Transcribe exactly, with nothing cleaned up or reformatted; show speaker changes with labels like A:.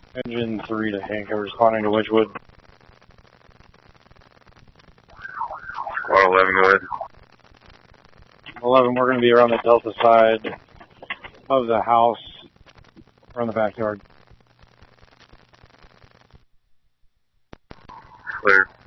A: Engine three to Hank, responding to Wedgewood.
B: Squad eleven, go ahead.
A: eleven, we're going to be around the Delta side of the house, around the backyard.
B: Clear.